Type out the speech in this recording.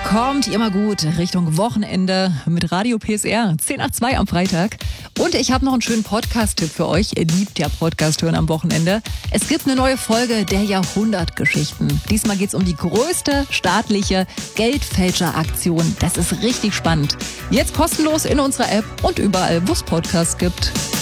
Kommt immer gut Richtung Wochenende mit Radio PSR, 10 nach 2 am Freitag. Und ich habe noch einen schönen Podcast-Tipp für euch. Ihr liebt ja Podcast hören am Wochenende. Es gibt eine neue Folge der Jahrhundertgeschichten. Diesmal geht es um die größte staatliche Geldfälscheraktion. Das ist richtig spannend. Jetzt kostenlos in unserer App und überall, wo es Podcasts gibt.